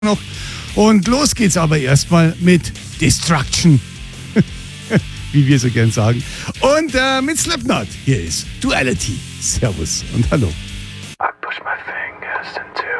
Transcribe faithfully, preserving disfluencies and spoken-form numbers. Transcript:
noch. Und los geht's aber erstmal mit Destruction. Wie wir so gern sagen. Und äh, mit Slipknot. Hier ist Duality. Servus und hallo. I push my fingers into